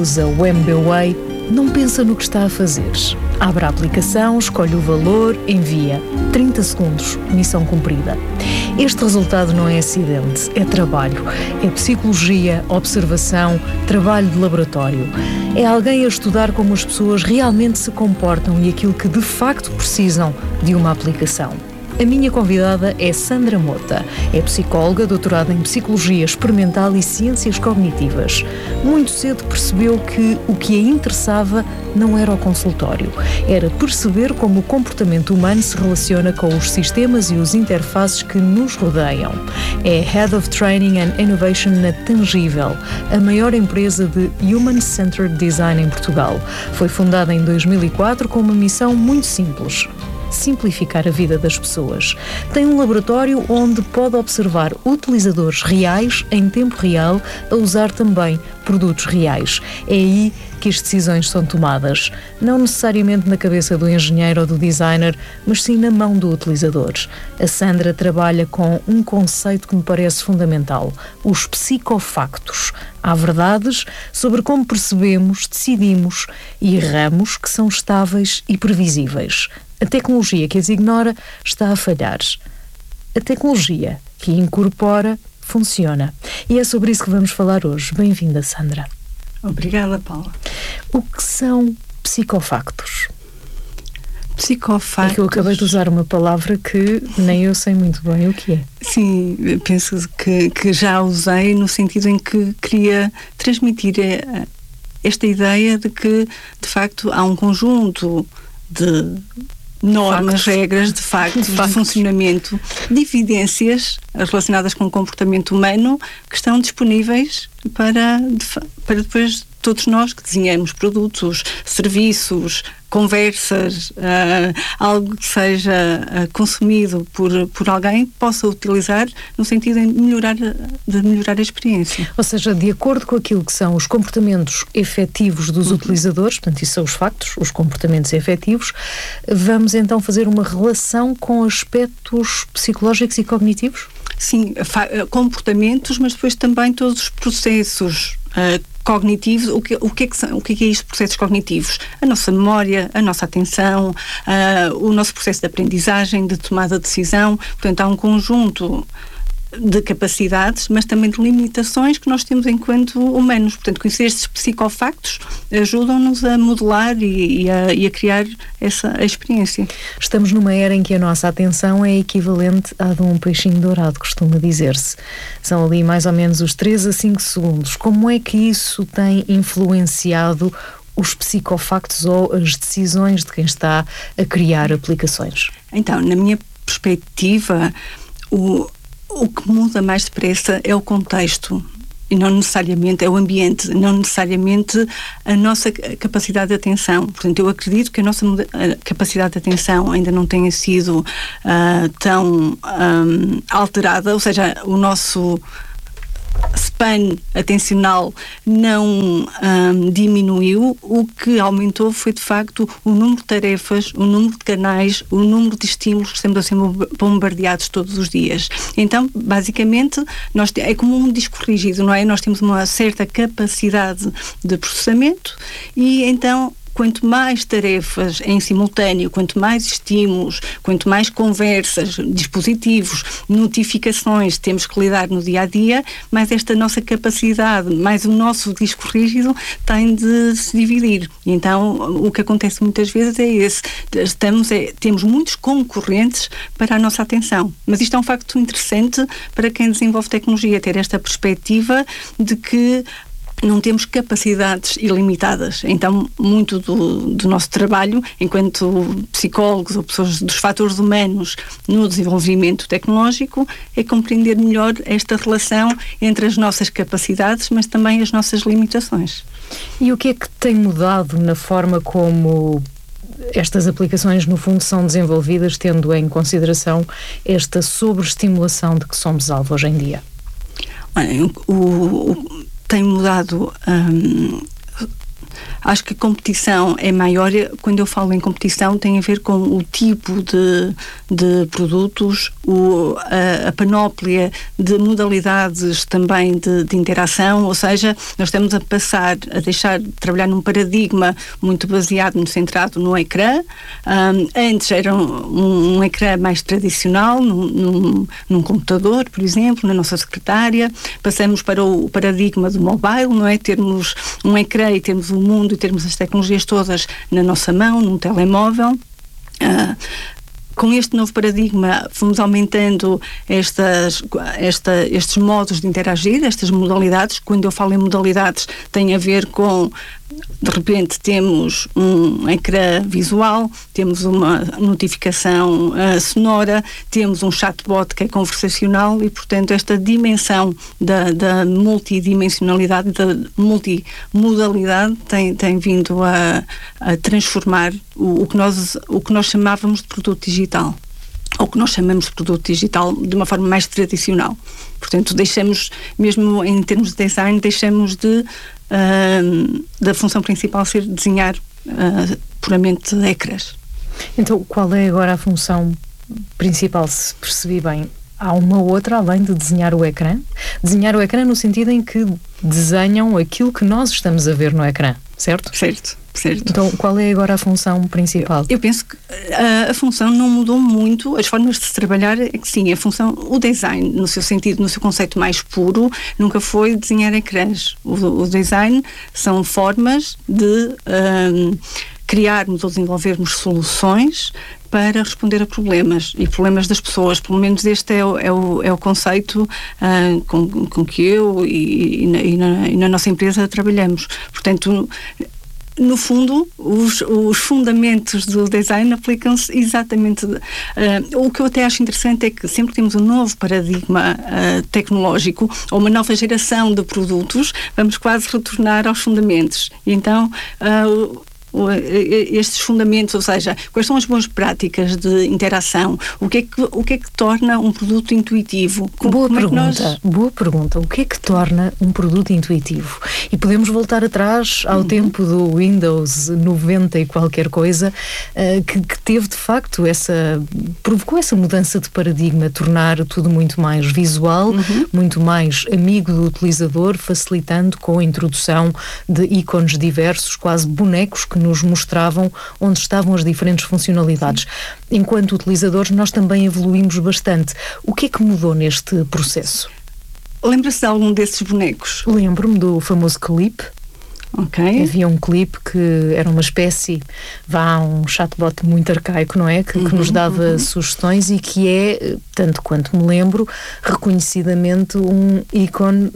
usa o MBWay, não pensa no que está a fazer. Abre a aplicação, escolhe o valor, envia. 30 segundos, missão cumprida. Este resultado não é acidente, é trabalho. É psicologia, observação, trabalho de laboratório. É alguém a estudar como as pessoas realmente se comportam e aquilo que de facto precisam de uma aplicação. A minha convidada é Sandra Mota. É psicóloga, doutorada em Psicologia Experimental e Ciências Cognitivas. Muito cedo percebeu que o que a interessava não era o consultório. Era perceber como o comportamento humano se relaciona com os sistemas e os interfaces que nos rodeiam. É Head of Training and Innovation na Tangível, a maior empresa de Human-Centered Design em Portugal. Foi fundada em 2004 com uma missão muito simples: simplificar a vida das pessoas. Tem um laboratório onde pode observar utilizadores reais em tempo real a usar também produtos reais. É aí que as decisões são tomadas, não necessariamente na cabeça do engenheiro ou do designer, mas sim na mão do utilizador. A Sandra trabalha com um conceito que me parece fundamental: os psicofactos. Há verdades sobre como percebemos, decidimos e erramos que são estáveis e previsíveis. A tecnologia que as ignora está a falhar. A tecnologia que a incorpora funciona. E é sobre isso que vamos falar hoje. Bem-vinda, Sandra. Obrigada, Paula. O que são psicofactos? Psicofactos... É que eu acabei de usar uma palavra que nem eu sei muito bem o que é. Sim, penso que já usei no sentido em que queria transmitir esta ideia de que, de facto, há um conjunto de normas, regras, de factos, de funcionamento, de evidências relacionadas com o comportamento humano que estão disponíveis para depois todos nós que desenhamos produtos, serviços, conversas, algo que seja consumido por alguém, possa utilizar no sentido de melhorar a experiência. Ou seja, de acordo com aquilo que são os comportamentos efetivos dos utilizadores, portanto, isso são os factos, os comportamentos efetivos, vamos então fazer uma relação com aspectos psicológicos e cognitivos? Sim, comportamentos, mas depois também todos os processos cognitivos. O que é isto, processos cognitivos? A nossa memória, a nossa atenção, o nosso processo de aprendizagem, de tomada de decisão. Portanto, há um conjunto de capacidades, mas também de limitações que nós temos enquanto humanos. Portanto, conhecer estes psicofactos ajudam-nos a modelar e a criar essa experiência. Estamos numa era em que a nossa atenção é equivalente à de um peixinho dourado, costuma dizer-se. São ali mais ou menos os 3 a 5 segundos. Como é que isso tem influenciado os psicofactos ou as decisões de quem está a criar aplicações? Então, na minha perspectiva, o que muda mais depressa é o contexto e não necessariamente é o ambiente, não necessariamente a nossa capacidade de atenção. Portanto, eu acredito que a nossa capacidade de atenção ainda não tenha sido tão alterada, ou seja, o nosso span atencional não diminuiu. O que aumentou foi, de facto, o número de tarefas, o número de canais, o número de estímulos que estamos a ser bombardeados todos os dias. Então, basicamente, é como um disco rígido, não é? Nós temos uma certa capacidade de processamento e, então, quanto mais tarefas em simultâneo, quanto mais estímulos, quanto mais conversas, dispositivos, notificações temos que lidar no dia-a-dia, mais esta nossa capacidade, mais o nosso disco rígido tem de se dividir. Então, o que acontece muitas vezes é esse. Temos muitos concorrentes para a nossa atenção. Mas isto é um facto interessante para quem desenvolve tecnologia, ter esta perspectiva de que não temos capacidades ilimitadas. Então, muito do nosso trabalho, enquanto psicólogos ou pessoas dos fatores humanos no desenvolvimento tecnológico, é compreender melhor esta relação entre as nossas capacidades, mas também as nossas limitações. E o que é que tem mudado na forma como estas aplicações, no fundo, são desenvolvidas, tendo em consideração esta sobreestimulação de que somos alvo hoje em dia? Olha, tem mudado Acho que a competição é maior. Quando eu falo em competição, tem a ver com o tipo de produtos, a panóplia de modalidades também de interação, ou seja, nós estamos a deixar de trabalhar num paradigma muito baseado, muito centrado no ecrã. Antes era um ecrã mais tradicional, num computador, por exemplo, na nossa secretária. Passamos para o paradigma do mobile, não é? Termos um ecrã e termos o mundo e termos as tecnologias todas na nossa mão, num telemóvel. Com este novo paradigma, fomos aumentando estes modos de interagir, estas modalidades. Quando eu falo em modalidades, tem a ver com, de repente, temos um ecrã visual, temos uma notificação sonora, temos um chatbot que é conversacional e, portanto, esta dimensão da multidimensionalidade, da multimodalidade tem vindo a transformar o que nós chamávamos de produto digital. Ou que nós chamamos de produto digital de uma forma mais tradicional. Portanto, deixamos, mesmo em termos de design, da função principal ser desenhar puramente ecrãs. Então, qual é agora a função principal, se percebi bem? Há uma outra, além de desenhar o ecrã? Desenhar o ecrã no sentido em que desenham aquilo que nós estamos a ver no ecrã, certo? Certo. Então, qual é agora a função principal? Eu penso que a função não mudou muito, as formas de se trabalhar é que sim, o design, no seu sentido, no seu conceito mais puro, nunca foi desenhar ecrãs. O design são formas de criarmos ou desenvolvermos soluções para responder a problemas das pessoas. Pelo menos este é o conceito com que eu e na nossa empresa trabalhamos. Portanto, no fundo, os fundamentos do design aplicam-se exatamente. O que eu até acho interessante é que sempre que temos um novo paradigma tecnológico ou uma nova geração de produtos, vamos quase retornar aos fundamentos. E então, estes fundamentos, ou seja, quais são as boas práticas de interação, o que é que torna um produto intuitivo? Boa pergunta. O que é que torna um produto intuitivo? E podemos voltar atrás ao tempo do Windows 90 e qualquer coisa, que teve de facto provocou essa mudança de paradigma, tornar tudo muito mais visual, muito mais amigo do utilizador, facilitando com a introdução de ícones diversos, quase bonecos que nos mostravam onde estavam as diferentes funcionalidades. Enquanto utilizadores, nós também evoluímos bastante. O que é que mudou neste processo? Lembra-se de algum desses bonecos? Lembro-me do famoso clipe. Okay. Havia um clipe que era uma espécie, um chatbot muito arcaico, não é? Que nos dava sugestões e que é, tanto quanto me lembro, reconhecidamente um ícone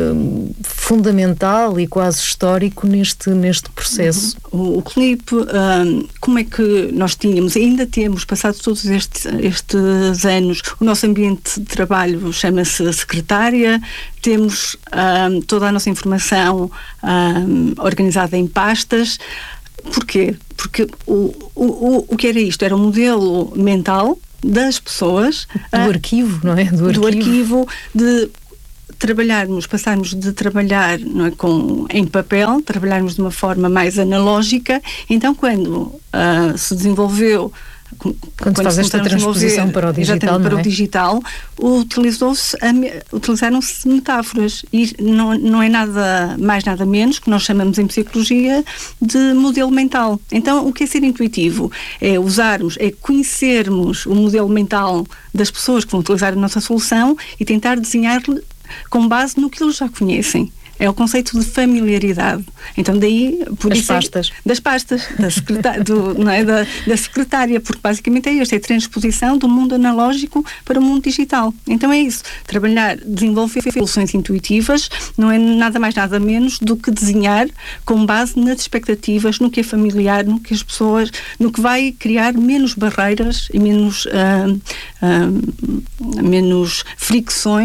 fundamental e quase histórico neste processo. O clipe, como é que nós tínhamos, ainda temos, passado todos estes anos, o nosso ambiente de trabalho chama-se secretária, temos toda a nossa informação organizada em pastas. Porquê? Porque o que era isto? Era um modelo mental das pessoas. Do arquivo, não é? Do arquivo, de passarmos de trabalhar, não é, em papel, trabalharmos de uma forma mais analógica. Então, quando se desenvolveu, quando se faz esta transposição para o digital, para o digital, utilizaram-se metáforas e não é nada mais, nada menos, que nós chamamos em psicologia de modelo mental. Então, o que é ser intuitivo? É conhecermos o modelo mental das pessoas que vão utilizar a nossa solução e tentar desenhar com base no que eles já conhecem. É o conceito de familiaridade. Então, daí... Das pastas. Da secretária, porque basicamente é isto, é a transposição do mundo analógico para o mundo digital. Então é isso. Desenvolver soluções intuitivas não é nada mais, nada menos do que desenhar com base nas expectativas, no que é familiar, no que as pessoas... no que vai criar menos barreiras e menos fricções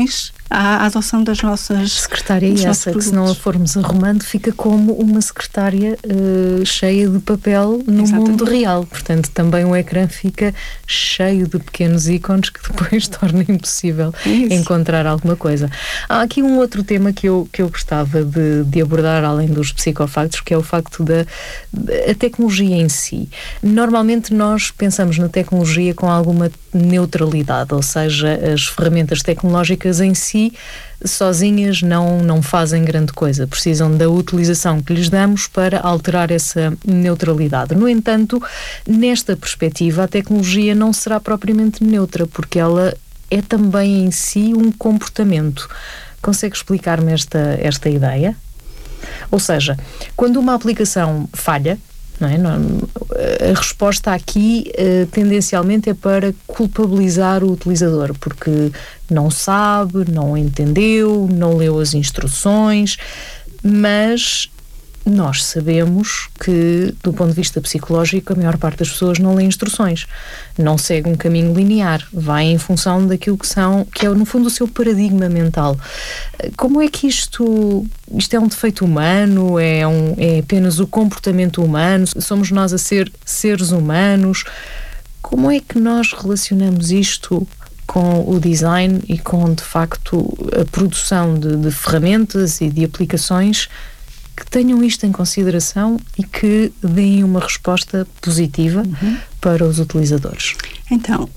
à adoção das nossas secretária e essa, que se não a formos arrumando, fica como uma secretária cheia de papel no Exatamente. Mundo real. Portanto, também o ecrã fica cheio de pequenos ícones que depois torna impossível encontrar alguma coisa. Há aqui um outro tema que eu gostava de abordar, além dos psicofactos, que é o facto da tecnologia em si. Normalmente nós pensamos na tecnologia com alguma neutralidade, ou seja, as ferramentas tecnológicas em si sozinhas não fazem grande coisa, precisam da utilização que lhes damos para alterar essa neutralidade. No entanto, nesta perspectiva, a tecnologia não será propriamente neutra, porque ela é também em si um comportamento. Consegue explicar-me esta ideia? Ou seja, quando uma aplicação falha, não é? A resposta aqui tendencialmente é para culpabilizar o utilizador, porque não sabe, não entendeu, não leu as instruções, mas nós sabemos que, do ponto de vista psicológico, a maior parte das pessoas não lê instruções, não segue um caminho linear, vai em função daquilo que é no fundo o seu paradigma mental. Como é que isto é um defeito humano? É apenas o comportamento humano? Somos nós a ser seres humanos? Como é que nós relacionamos isto com o design e com, de facto, a produção de ferramentas e de aplicações que tenham isto em consideração e que deem uma resposta positiva para os utilizadores? Então,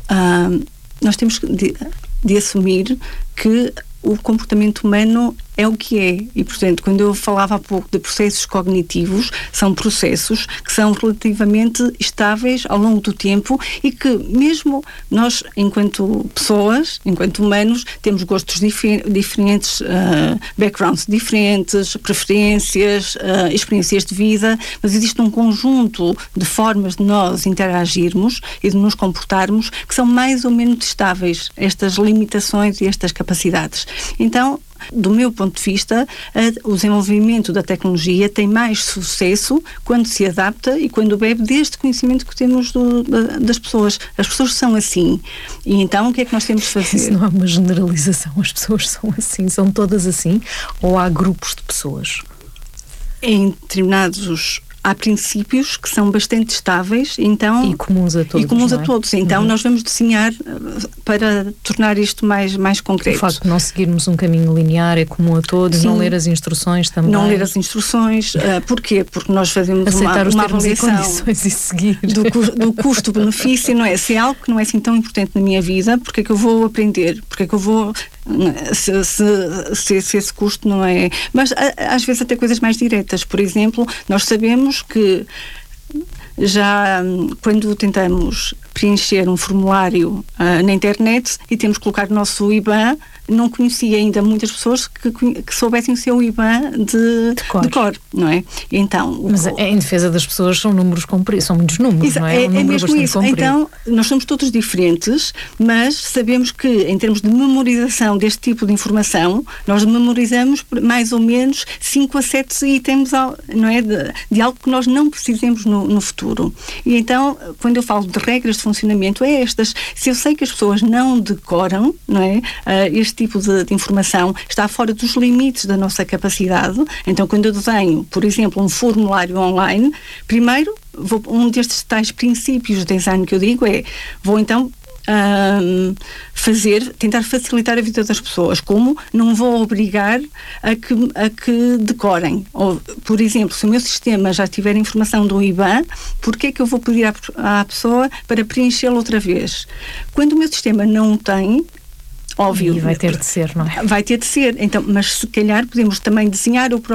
nós temos de assumir que o comportamento humano é o que é. E, portanto, quando eu falava há pouco de processos cognitivos, são processos que são relativamente estáveis ao longo do tempo e que mesmo nós, enquanto pessoas, enquanto humanos, temos gostos diferentes, backgrounds diferentes, preferências, experiências de vida, mas existe um conjunto de formas de nós interagirmos e de nos comportarmos que são mais ou menos estáveis, estas limitações e estas capacidades. Então, do meu ponto de vista, o desenvolvimento da tecnologia tem mais sucesso quando se adapta e quando bebe deste conhecimento que temos das pessoas. As pessoas são assim. E então, o que é que nós temos de fazer? Isso não é uma generalização. As pessoas são assim. São todas assim? Ou há grupos de pessoas? Em determinados... Há princípios que são bastante estáveis, então... E comuns a todos, E comuns não é? a todos. Então, nós vamos desenhar para tornar isto mais concreto. O facto de não seguirmos um caminho linear é comum a todos. Sim. Não ler as instruções também. Não ler as instruções. Porquê? Porque nós fazemos aceitar uma termos avaliação e condições e seguir. do custo-benefício, não é? Se é algo que não é assim tão importante na minha vida, porque é que eu vou aprender? Porque é que eu vou... Se esse custo não é... Mas às vezes até coisas mais diretas. Por exemplo, nós sabemos que já quando tentamos preencher um formulário na internet e temos que colocar o nosso IBAN, não conhecia ainda muitas pessoas que soubessem o seu IBAN de cor, não é? Então, mas em defesa das pessoas são números compridos, são muitos números, não é? É mesmo isso. Comprido. Então, nós somos todos diferentes, mas sabemos que em termos de memorização deste tipo de informação, nós memorizamos mais ou menos 5 a 7 itens, não é? De algo que nós não precisemos no futuro. E então, quando eu falo de regras de funcionamento, é estas. Se eu sei que as pessoas não decoram, não é? Este tipo de informação está fora dos limites da nossa capacidade. Então, quando eu desenho, por exemplo, um formulário online, primeiro, um destes tais princípios de design que eu digo vou então tentar facilitar a vida das pessoas. Como? Não vou obrigar a que decorem. Ou, por exemplo, se o meu sistema já tiver informação do IBAN, porquê é que eu vou pedir à pessoa para preenchê-lo outra vez? Quando o meu sistema não tem, óbvio. E vai ter de ser, não é? Vai ter de ser. Então, mas se calhar podemos também desenhar o próprio